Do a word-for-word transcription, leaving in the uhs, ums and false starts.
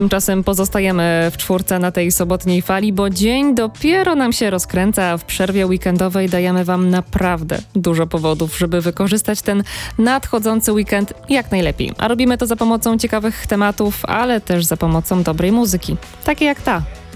Tymczasem pozostajemy w czwórce na tej sobotniej fali, bo dzień dopiero nam się rozkręca, a w przerwie weekendowej dajemy wam naprawdę dużo powodów, żeby wykorzystać ten nadchodzący weekend jak najlepiej. A robimy to za pomocą ciekawych tematów, ale też za pomocą dobrej muzyki, takiej jak ta.